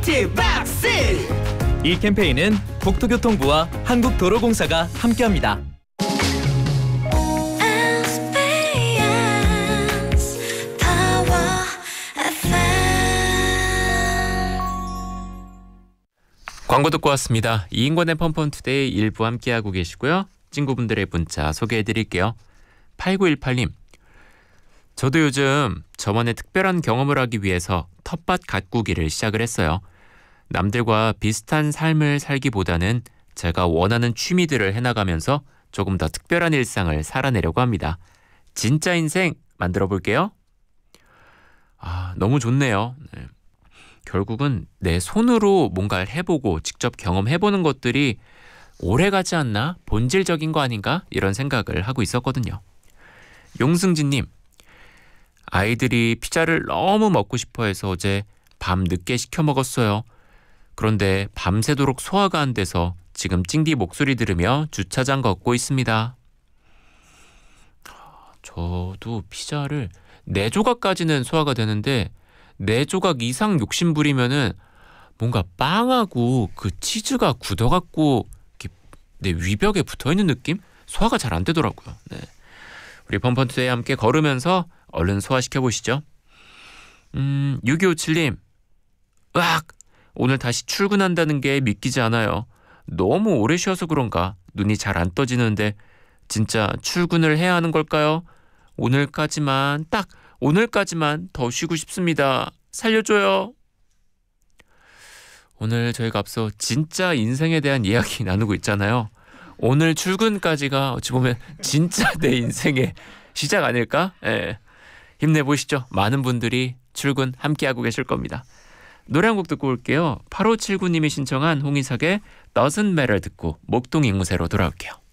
액티브 박스. 이 캠페인은 국토교통부와 한국도로공사가 함께합니다. 광고 듣고 왔습니다. 이인권의 펀펀투데이 일부 함께하고 계시고요. 친구분들의 문자 소개해드릴게요. 8918님. 저도 요즘 저만의 특별한 경험을 하기 위해서 텃밭 가꾸기를 시작을 했어요. 남들과 비슷한 삶을 살기보다는 제가 원하는 취미들을 해나가면서 조금 더 특별한 일상을 살아내려고 합니다. 진짜 인생 만들어 볼게요. 너무 좋네요. 네. 결국은 내 손으로 뭔가를 해보고 직접 경험해보는 것들이 오래가지 않나? 본질적인 거 아닌가? 이런 생각을 하고 있었거든요. 용승진님. 아이들이 피자를 너무 먹고 싶어해서 어제 밤 늦게 시켜 먹었어요. 그런데 밤새도록 소화가 안 돼서 지금 찡디 목소리 들으며 주차장 걷고 있습니다. 저도 피자를 4조각까지는 소화가 되는데 4조각 이상 욕심부리면은 뭔가 빵하고 그 치즈가 굳어갖고 내 위벽에 붙어있는 느낌? 소화가 잘 안 되더라고요. 네. 우리 펀펀투데이 함께 걸으면서 얼른 소화시켜보시죠. 6257님. 으악! 오늘 다시 출근한다는 게 믿기지 않아요. 너무 오래 쉬어서 그런가 눈이 잘 안 떠지는데 진짜 출근을 해야 하는 걸까요? 오늘까지만 딱 오늘까지만 더 쉬고 싶습니다. 살려줘요. 오늘 저희가 앞서 진짜 인생에 대한 이야기 나누고 있잖아요. 오늘 출근까지가 어찌 보면 진짜 내 인생의 시작 아닐까? 예. 힘내보시죠. 많은 분들이 출근 함께하고 계실 겁니다. 노래 한 곡 듣고 올게요. 8579님이 신청한 홍이삭의 Doesn't Matter 듣고 목동 앵무새로 돌아올게요.